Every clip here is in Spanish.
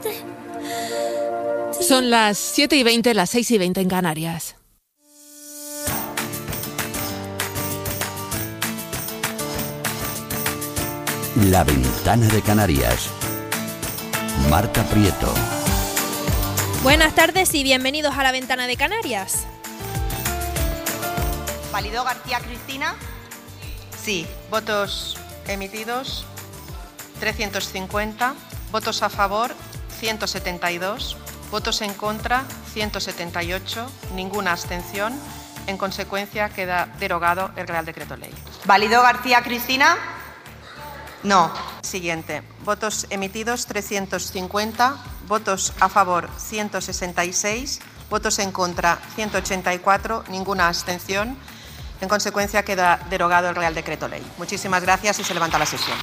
Son las 7:20, las 6:20 en Canarias. La Ventana de Canarias. Marta Prieto. Buenas tardes y bienvenidos a La Ventana de Canarias. ¿Validó García Cristina? Sí. Votos emitidos, 350. Votos a favor, 172. Votos en contra, 178. Ninguna abstención. En consecuencia, queda derogado el Real Decreto Ley. ¿Validó García Cristina? No. Siguiente. Votos emitidos, 350. Votos a favor, 166. Votos en contra, 184. Ninguna abstención. En consecuencia, queda derogado el Real Decreto Ley. Muchísimas gracias y se levanta la sesión.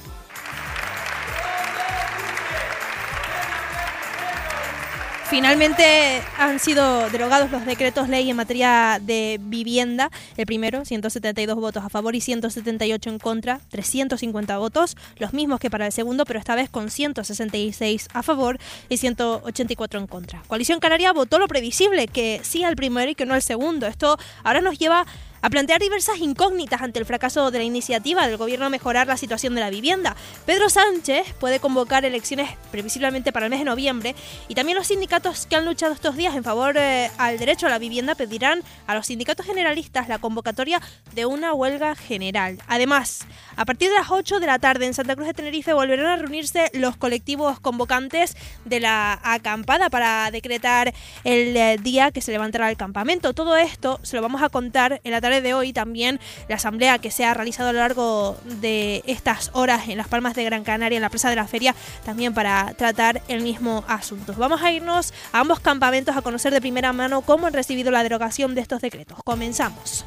Finalmente han sido derogados los decretos ley en materia de vivienda. El primero, 172 votos a favor y 178 en contra, 350 votos, los mismos que para el segundo, pero esta vez con 166 a favor y 184 en contra. Coalición Canaria votó lo previsible, que sí al primero y que no al segundo. Esto ahora nos lleva a plantear diversas incógnitas ante el fracaso de la iniciativa del gobierno a mejorar la situación de la vivienda. Pedro Sánchez puede convocar elecciones previsiblemente para el mes de noviembre y también los sindicatos que han luchado estos días en favor al derecho a la vivienda pedirán a los sindicatos generalistas la convocatoria de una huelga general. Además, a partir de las 8 de la tarde en Santa Cruz de Tenerife volverán a reunirse los colectivos convocantes de la acampada para decretar el día que se levantará el campamento. Todo esto se lo vamos a contar en la tarde de hoy. También la asamblea que se ha realizado a lo largo de estas horas en Las Palmas de Gran Canaria, en la Plaza de la Feria, también para tratar el mismo asunto. Vamos a irnos a ambos campamentos a conocer de primera mano cómo han recibido la derogación de estos decretos. Comenzamos.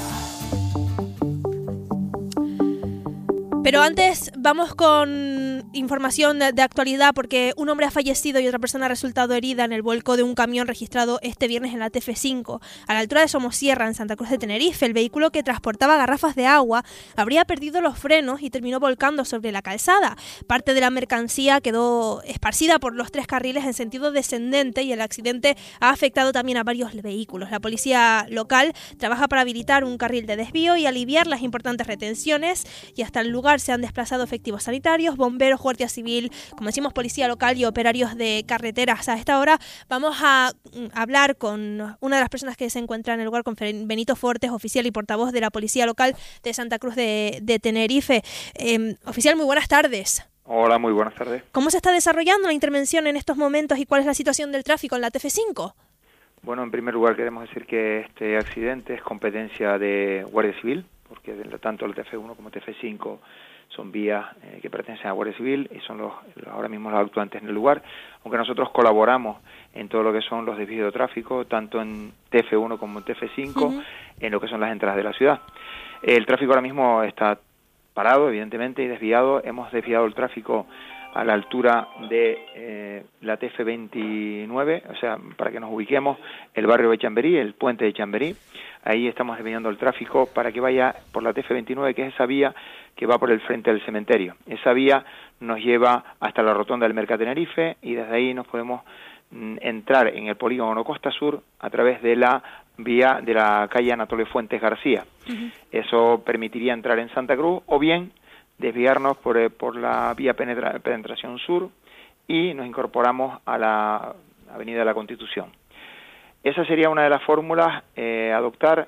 Pero antes vamos con información de actualidad porque un hombre ha fallecido y otra persona ha resultado herida en el vuelco de un camión registrado este viernes en la TF5. A la altura de Somosierra, en Santa Cruz de Tenerife, el vehículo que transportaba garrafas de agua habría perdido los frenos y terminó volcando sobre la calzada. Parte de la mercancía quedó esparcida por los 3 carriles en sentido descendente y el accidente ha afectado también a varios vehículos. La policía local trabaja para habilitar un carril de desvío y aliviar las importantes retenciones y hasta el lugar se han desplazado efectivos sanitarios, bomberos, guardia civil, como decimos, policía local y operarios de carreteras. A esta hora vamos a hablar con una de las personas que se encuentra en el lugar, con Benito Fortes, oficial y portavoz de la policía local de Santa Cruz de Tenerife. Oficial, muy buenas tardes. Hola, muy buenas tardes. ¿Cómo se está desarrollando la intervención en estos momentos y cuál es la situación del tráfico en la TF5? Bueno, en primer lugar queremos decir que este accidente es competencia de Guardia Civil, porque tanto el TF1 como el TF5 son vías que pertenecen a Guardia Civil y son ahora mismo los actuantes en el lugar, aunque nosotros colaboramos en todo lo que son los desvíos de tráfico, tanto en TF1 como en TF5, en lo que son las entradas de la ciudad. El tráfico ahora mismo está parado, evidentemente, y desviado. Hemos desviado el tráfico a la altura de la TF29, o sea, para que nos ubiquemos, el barrio de Chamberí, el puente de Chamberí. Ahí estamos desviando el tráfico para que vaya por la TF29, que es esa vía que va por el frente del cementerio. Esa vía nos lleva hasta la rotonda del Mercat Tenerife y desde ahí nos podemos entrar en el polígono Costa Sur a través de la vía de la calle Anatolio Fuentes García. Eso permitiría entrar en Santa Cruz o bien desviarnos por la vía Penetración Sur y nos incorporamos a la Avenida de la Constitución. Esa sería una de las fórmulas a adoptar.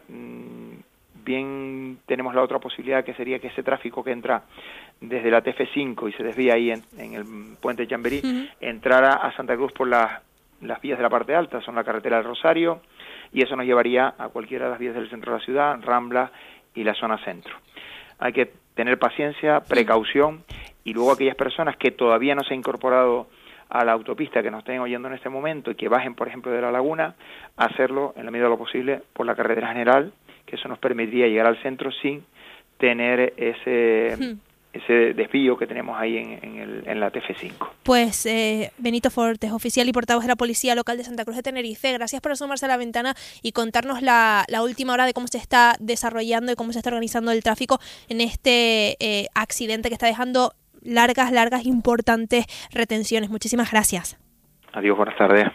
Bien, tenemos la otra posibilidad, que sería que ese tráfico que entra desde la TF5 y se desvía ahí en el puente de Chamberí, entrara a Santa Cruz por las vías de la parte alta, son la carretera del Rosario, y eso nos llevaría a cualquiera de las vías del centro de la ciudad, Rambla y la zona centro. Hay que tener paciencia, precaución, y luego aquellas personas que todavía no se han incorporado a la autopista, que nos estén oyendo en este momento y que bajen, por ejemplo, de La Laguna, hacerlo en la medida de lo posible por la carretera general, que eso nos permitiría llegar al centro sin tener ese desvío que tenemos ahí en la TF5. Pues Benito Fortes, oficial y portavoz de la Policía Local de Santa Cruz de Tenerife, gracias por asomarse a la ventana y contarnos la última hora de cómo se está desarrollando y cómo se está organizando el tráfico en este accidente que está dejando largas, importantes retenciones. Muchísimas gracias. Adiós, buenas tardes.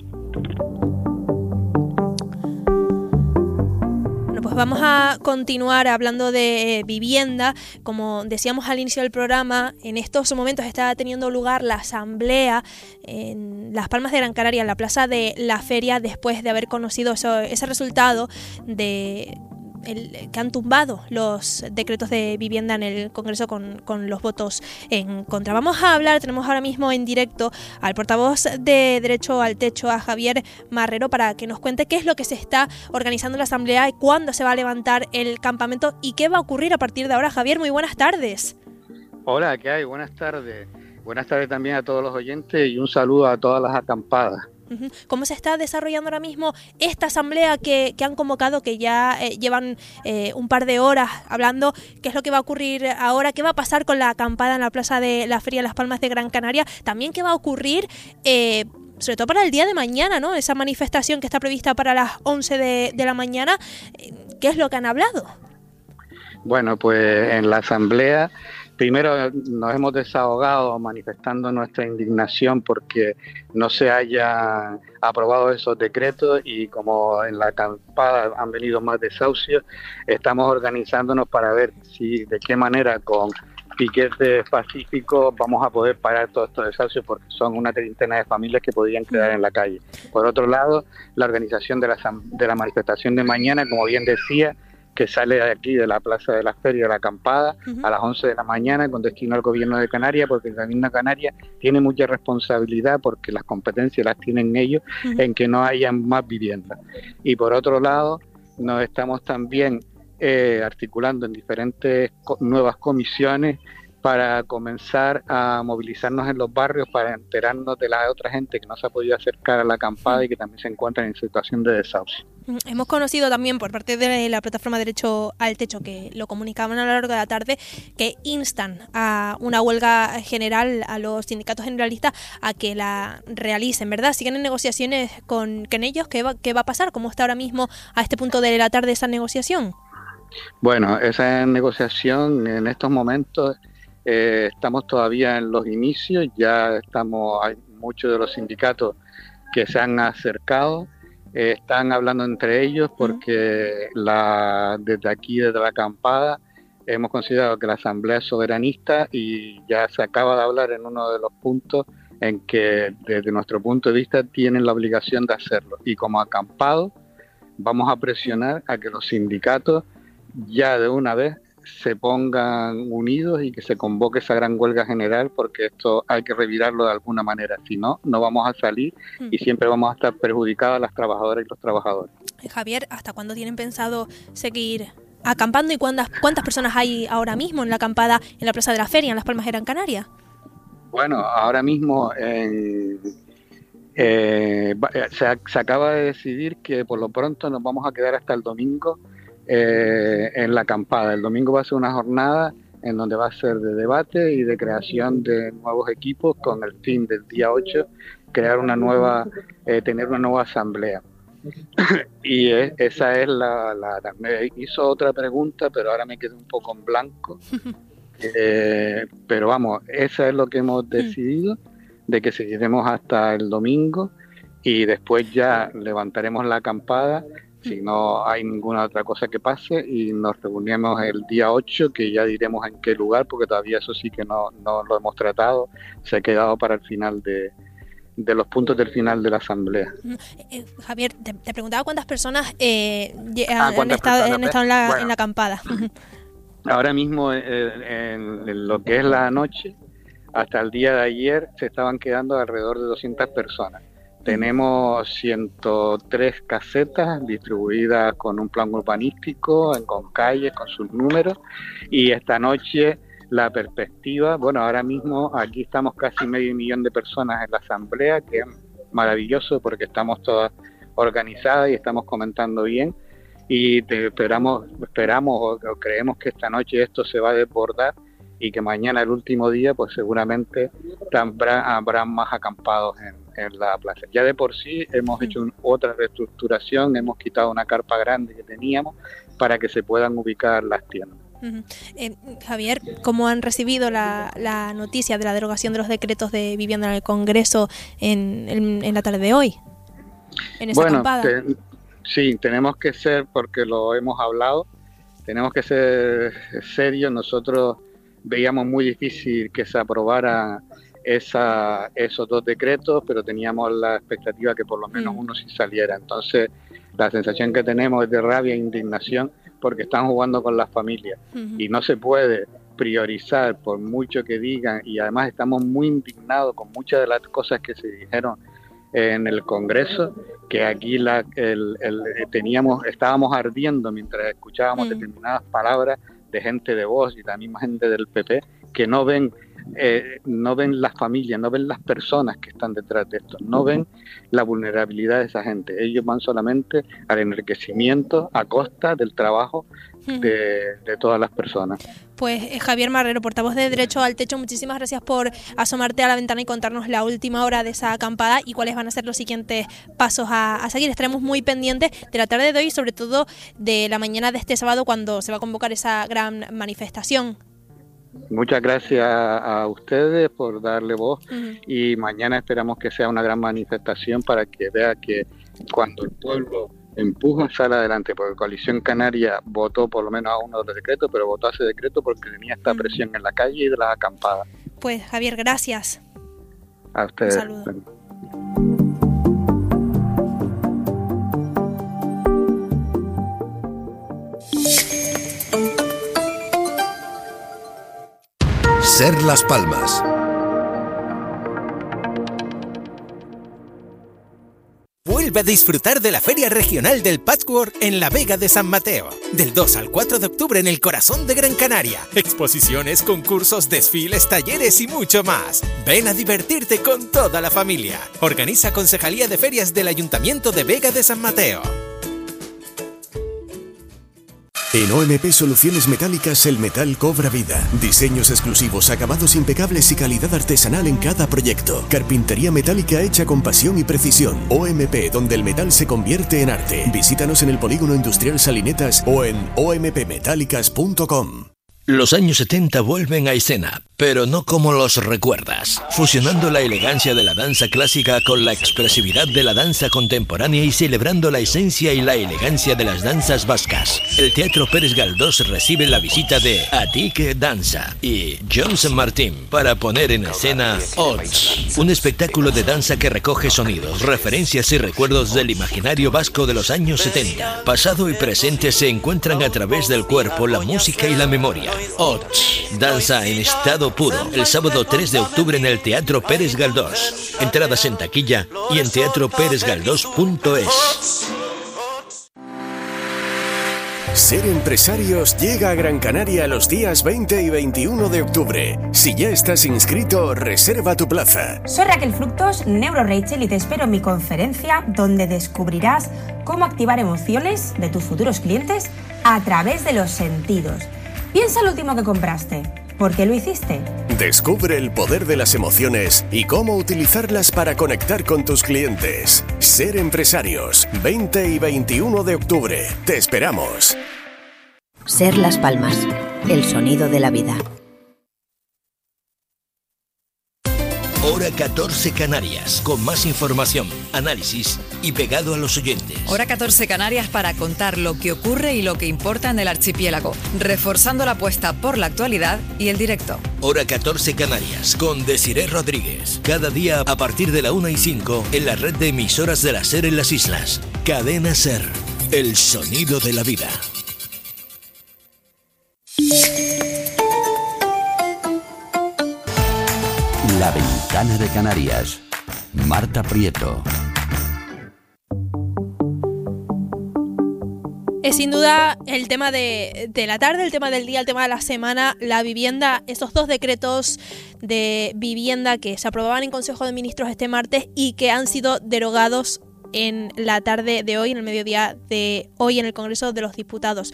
Pues vamos a continuar hablando de vivienda. Como decíamos al inicio del programa, en estos momentos está teniendo lugar la asamblea en Las Palmas de Gran Canaria, en la Plaza de la Feria, después de haber conocido ese resultado de que han tumbado los decretos de vivienda en el Congreso con los votos en contra. Vamos a hablar, tenemos ahora mismo en directo al portavoz de Derecho al Techo, a Javier Marrero, para que nos cuente qué es lo que se está organizando en la Asamblea y cuándo se va a levantar el campamento y qué va a ocurrir a partir de ahora. Javier, muy buenas tardes. Hola, ¿qué hay? Buenas tardes. Buenas tardes también a todos los oyentes y un saludo a todas las acampadas. ¿Cómo se está desarrollando ahora mismo esta asamblea que han convocado, que ya llevan un par de horas hablando? ¿Qué es lo que va a ocurrir ahora? ¿Qué va a pasar con la acampada en la Plaza de la Feria de Las Palmas de Gran Canaria? También, ¿qué va a ocurrir sobre todo para el día de mañana, ¿no? Esa manifestación que está prevista para las 11 de la mañana. ¿Qué es lo que han hablado? Bueno, pues en la asamblea primero nos hemos desahogado manifestando nuestra indignación porque no se haya aprobado esos decretos, y como en la acampada han venido más desahucios, estamos organizándonos para ver si de qué manera con piquetes pacíficos vamos a poder parar todos estos desahucios, porque son una treintena de familias que podrían quedar en la calle. Por otro lado, la organización de la manifestación de mañana, como bien decía, que sale de aquí, de la Plaza de la Feria, de la acampada, a las 11 de la mañana, con destino al Gobierno de Canarias, porque el Gobierno de Canarias tiene mucha responsabilidad, porque las competencias las tienen ellos, en que no haya más viviendas. Y por otro lado, nos estamos también articulando en diferentes nuevas comisiones para comenzar a movilizarnos en los barrios, para enterarnos de la otra gente que no se ha podido acercar a la acampada y que también se encuentran en situación de desahucio. Hemos conocido también por parte de la plataforma Derecho al Techo, que lo comunicaban a lo largo de la tarde, que instan a una huelga general a los sindicatos generalistas a que la realicen, ¿verdad? ¿Siguen en negociaciones con ellos? ¿Qué va a pasar? ¿Cómo está ahora mismo a este punto de la tarde esa negociación? Bueno, esa negociación en estos momentos estamos todavía en los inicios, hay muchos de los sindicatos que se han acercado, están hablando entre ellos porque desde aquí, desde la acampada, hemos considerado que la Asamblea es soberanista y ya se acaba de hablar en uno de los puntos en que desde nuestro punto de vista tienen la obligación de hacerlo, y como acampado vamos a presionar a que los sindicatos ya de una vez se pongan unidos y que se convoque esa gran huelga general, porque esto hay que revirarlo de alguna manera, si no, no vamos a salir y siempre vamos a estar perjudicados las trabajadoras y los trabajadores. Javier, ¿hasta cuándo tienen pensado seguir acampando y cuántas personas hay ahora mismo en la acampada en la Plaza de la Feria, en Las Palmas de Gran Canaria? Bueno, ahora mismo se acaba de decidir que por lo pronto nos vamos a quedar hasta el domingo en la acampada. El domingo va a ser una jornada en donde va a ser de debate y de creación de nuevos equipos, con el fin del día 8 crear tener una nueva asamblea. Y esa es me hizo otra pregunta, pero ahora me quedé un poco en blanco. Pero vamos, eso es lo que hemos decidido, de que seguiremos hasta el domingo y después ya levantaremos la acampada si no hay ninguna otra cosa que pase, y nos reunimos el día 8, que ya diremos en qué lugar, porque todavía eso sí que no lo hemos tratado, se ha quedado para el final de los puntos del final de la asamblea. Javier, te preguntaba cuántas personas han estado en la acampada. Ahora mismo en lo que es la noche, hasta el día de ayer se estaban quedando alrededor de 200 personas. Tenemos 103 casetas distribuidas con un plan urbanístico, con calles, con sus números, y esta noche la perspectiva, bueno, ahora mismo aquí estamos casi 500.000 de personas en la asamblea, que es maravilloso porque estamos todas organizadas y estamos comentando bien, y esperamos o creemos que esta noche esto se va a desbordar y que mañana, el último día, pues seguramente habrá más acampados en la plaza. Ya de por sí hemos hecho otra reestructuración, hemos quitado una carpa grande que teníamos para que se puedan ubicar las tiendas. Javier, ¿cómo han recibido la noticia de la derogación de los decretos de vivienda en el Congreso en la tarde de hoy? En esa acampada. Sí, tenemos que ser, porque lo hemos hablado, tenemos que ser serios. Nosotros veíamos muy difícil que se aprobara esos 2 decretos, pero teníamos la expectativa que por lo menos uno sí saliera. Entonces, la sensación que tenemos es de rabia e indignación porque están jugando con las familias y no se puede priorizar por mucho que digan, y además estamos muy indignados con muchas de las cosas que se dijeron en el Congreso, que aquí estábamos ardiendo mientras escuchábamos determinadas palabras de gente de Vox y la misma gente del PP que no ven las familias, no ven las personas que están detrás de esto, no ven la vulnerabilidad de esa gente. Ellos van solamente al enriquecimiento a costa del trabajo de todas las personas. Pues Javier Marrero, portavoz de Derecho al Techo, muchísimas gracias por asomarte a la ventana y contarnos la última hora de esa acampada y cuáles van a ser los siguientes pasos a seguir. Estaremos muy pendientes de la tarde de hoy y sobre todo de la mañana de este sábado, cuando se va a convocar esa gran manifestación. Muchas gracias a ustedes por darle voz y mañana esperamos que sea una gran manifestación para que vea que cuando el pueblo empuja sale adelante, porque Coalición Canaria votó por lo menos a uno de los decretos, pero votó a ese decreto porque tenía esta presión en la calle y de las acampadas. Pues Javier, gracias. A ustedes. Un saludo. Ser Las Palmas. Vuelve a disfrutar de la Feria Regional del Patchwork en la Vega de San Mateo. Del 2 al 4 de octubre en el corazón de Gran Canaria. Exposiciones, concursos, desfiles, talleres y mucho más. Ven a divertirte con toda la familia. Organiza Concejalía de Ferias del Ayuntamiento de Vega de San Mateo. En OMP Soluciones Metálicas el metal cobra vida. Diseños exclusivos, acabados impecables y calidad artesanal en cada proyecto. Carpintería metálica hecha con pasión y precisión. OMP, donde el metal se convierte en arte. Visítanos en el Polígono Industrial Salinetas o en ompmetálicas.com. Los años 70 vuelven a escena, pero no como los recuerdas, fusionando la elegancia de la danza clásica con la expresividad de la danza contemporánea y celebrando la esencia y la elegancia de las danzas vascas. El Teatro Pérez Galdós recibe la visita de Atik Danza y Johnson Martín para poner en escena Odds, un espectáculo de danza que recoge sonidos, referencias y recuerdos del imaginario vasco de los años 70. Pasado y presente se encuentran a través del cuerpo, la música y la memoria. Odds, danza en estado puro, el sábado 3 de octubre en el Teatro Pérez Galdós. Entradas en taquilla y en teatroperezgaldós.es. Ser Empresarios llega a Gran Canaria los días 20 y 21 de octubre. Si ya estás inscrito, reserva tu plaza. Soy Raquel Fructos, Neuro Rachel, y te espero en mi conferencia donde descubrirás cómo activar emociones de tus futuros clientes a través de los sentidos. Piensa lo último que compraste. ¿Por qué lo hiciste? Descubre el poder de las emociones y cómo utilizarlas para conectar con tus clientes. Ser Empresarios, 20 y 21 de octubre. Te esperamos. Ser Las Palmas, el sonido de la vida. Hora 14 Canarias, con más información, análisis y pegado a los oyentes. Hora 14 Canarias para contar lo que ocurre y lo que importa en el archipiélago, reforzando la apuesta por la actualidad y el directo. Hora 14 Canarias, con Desiree Rodríguez. Cada día a partir de la 1:05 en la red de emisoras de la SER en las islas. Cadena SER, el sonido de la vida. La Ventana de Canarias. Marta Prieto. Es sin duda el tema de la tarde, el tema del día, el tema de la semana, la vivienda, esos 2 decretos de vivienda que se aprobaban en Consejo de Ministros este martes y que han sido derogados en la tarde de hoy, en el mediodía de hoy en el Congreso de los Diputados.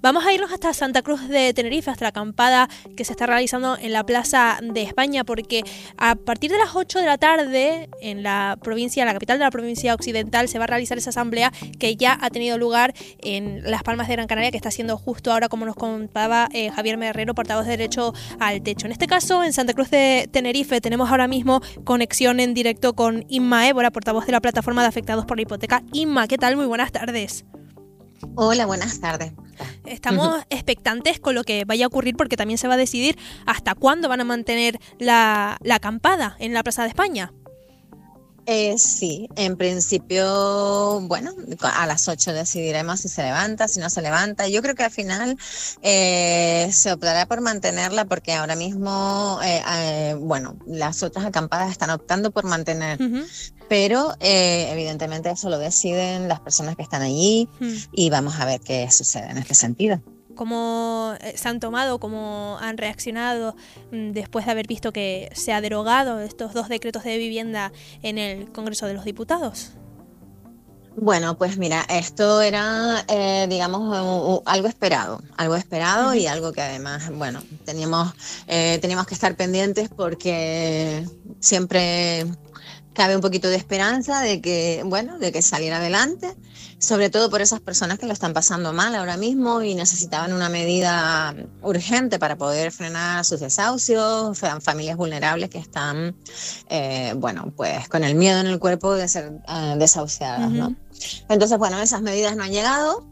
Vamos a irnos hasta Santa Cruz de Tenerife, hasta la acampada que se está realizando en la Plaza de España, porque a partir de las 8 de la tarde en la provincia, la capital de la provincia occidental, se va a realizar esa asamblea que ya ha tenido lugar en Las Palmas de Gran Canaria, que está siendo justo ahora, como nos contaba Javier Merrero, portavoz de Derecho al Techo. En este caso, en Santa Cruz de Tenerife, tenemos ahora mismo conexión en directo con Inma Évora, portavoz de la plataforma de afectados por la hipoteca. Inma, ¿qué tal? Muy buenas tardes. Hola, buenas tardes. Estamos expectantes con lo que vaya a ocurrir, porque también se va a decidir hasta cuándo van a mantener la acampada en la Plaza de España. Sí, en principio, bueno, a las 8 decidiremos si se levanta, si no se levanta. Yo creo que al final se optará por mantenerla, porque ahora mismo, bueno, las otras acampadas están optando por mantener, pero evidentemente eso lo deciden las personas que están allí y vamos a ver qué sucede en este sentido. ¿Cómo se han tomado, cómo han reaccionado después de haber visto que se ha derogado estos 2 decretos de vivienda en el Congreso de los Diputados? Bueno, pues mira, esto era, digamos, algo esperado y algo que además, bueno, teníamos que estar pendientes, porque siempre cabe un poquito de esperanza de que saliera adelante, sobre todo por esas personas que lo están pasando mal ahora mismo y necesitaban una medida urgente para poder frenar sus desahucios, familias vulnerables que están, pues con el miedo en el cuerpo de ser desahuciadas, ¿no? Entonces, bueno, esas medidas no han llegado.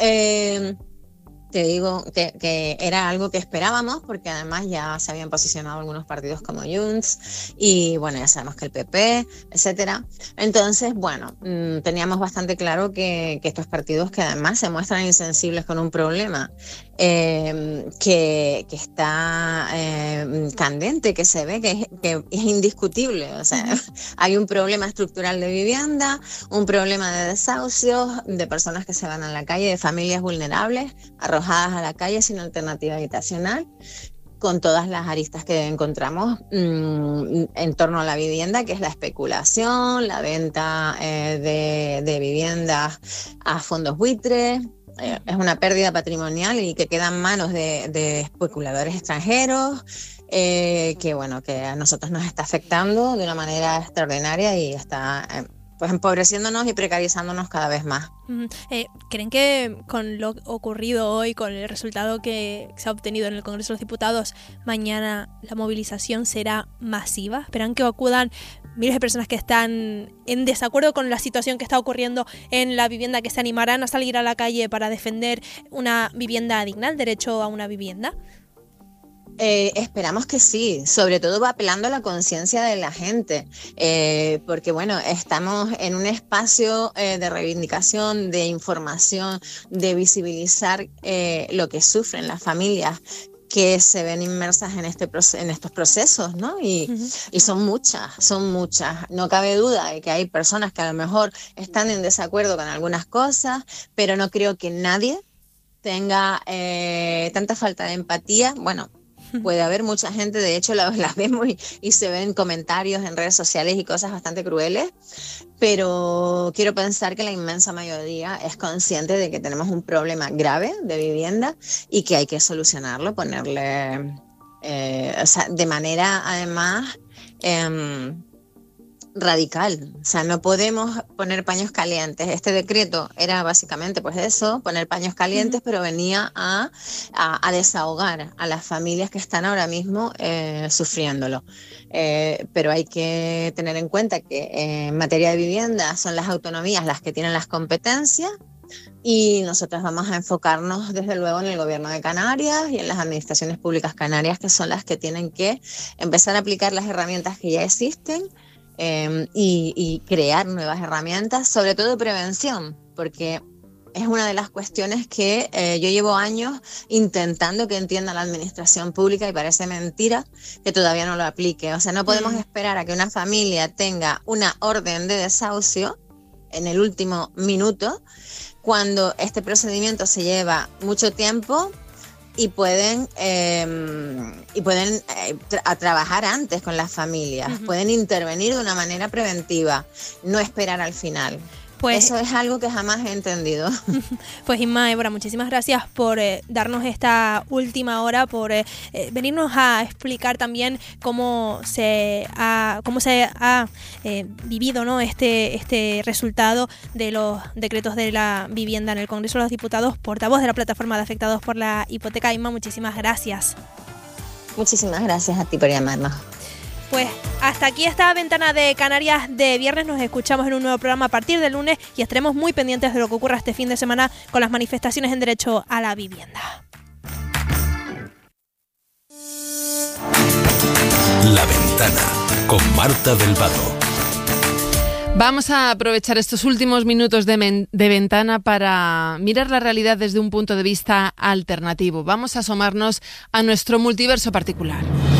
Te digo que era algo que esperábamos, porque además ya se habían posicionado algunos partidos como Junts y bueno, ya sabemos que el PP, etcétera. Entonces, bueno, teníamos bastante claro que estos partidos, que además se muestran insensibles con un problema que está candente, que se ve que es indiscutible. O sea, hay un problema estructural de vivienda, un problema de desahucios, de personas que se van a la calle, de familias vulnerables arrojadas a la calle sin alternativa habitacional, con todas las aristas que encontramos en torno a la vivienda, que es la especulación, la venta de viviendas a fondos buitres. Es una pérdida patrimonial y que queda en manos de especuladores extranjeros, que bueno, que a nosotros nos está afectando de una manera extraordinaria y está pues empobreciéndonos y precarizándonos cada vez más. ¿Creen que con lo ocurrido hoy, con el resultado que se ha obtenido en el Congreso de los Diputados, mañana la movilización será masiva? ¿Esperan que acudan miles de personas que están en desacuerdo con la situación que está ocurriendo en la vivienda, que se animarán a salir a la calle para defender una vivienda digna, el derecho a una vivienda? Esperamos que sí, sobre todo va apelando a la conciencia de la gente, porque bueno, estamos en un espacio de reivindicación, de información, de visibilizar lo que sufren las familias que se ven inmersas en estos procesos, ¿no? Y son muchas. No cabe duda de que hay personas que a lo mejor están en desacuerdo con algunas cosas, pero no creo que nadie tenga tanta falta de empatía. Bueno, puede haber mucha gente, de hecho las vemos y se ven comentarios en redes sociales y cosas bastante crueles, pero quiero pensar que la inmensa mayoría es consciente de que tenemos un problema grave de vivienda y que hay que solucionarlo, ponerle, de manera además radical. O sea, no podemos poner paños calientes. Este decreto era básicamente pues eso, poner paños calientes, pero venía a desahogar a las familias que están ahora mismo sufriéndolo. Pero hay que tener en cuenta que en materia de vivienda son las autonomías las que tienen las competencias, y nosotros vamos a enfocarnos desde luego en el Gobierno de Canarias y en las administraciones públicas canarias, que son las que tienen que empezar a aplicar las herramientas que ya existen, y crear nuevas herramientas, sobre todo de prevención, porque es una de las cuestiones que yo llevo años intentando que entienda la administración pública y parece mentira que todavía no lo aplique. O sea, no podemos esperar a que una familia tenga una orden de desahucio en el último minuto, cuando este procedimiento se lleva mucho tiempo y pueden trabajar antes con las familias, pueden intervenir de una manera preventiva, no esperar al final. Pues, eso es algo que jamás he entendido. Pues Inma, Évora, muchísimas gracias por darnos esta última hora, por venirnos a explicar también cómo se ha vivido, ¿no?, este resultado de los decretos de la vivienda en el Congreso de los Diputados, portavoz de la Plataforma de Afectados por la Hipoteca. Inma, muchísimas gracias. Muchísimas gracias a ti por llamarnos. Pues hasta aquí esta Ventana de Canarias de viernes. Nos escuchamos en un nuevo programa a partir del lunes y estaremos muy pendientes de lo que ocurra este fin de semana con las manifestaciones en derecho a la vivienda. La Ventana con Marta del Vado. Vamos a aprovechar estos últimos minutos de ventana para mirar la realidad desde un punto de vista alternativo. Vamos a asomarnos a nuestro multiverso particular.